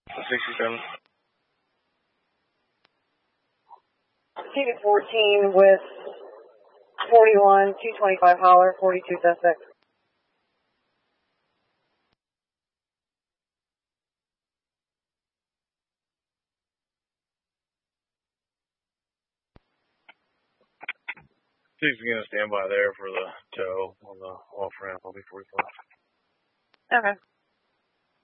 67. Ticket 14 with 41, 225 holler, 42 suspects. Chief's going to stand by there for the tow on the off ramp. I'll be 45. Okay.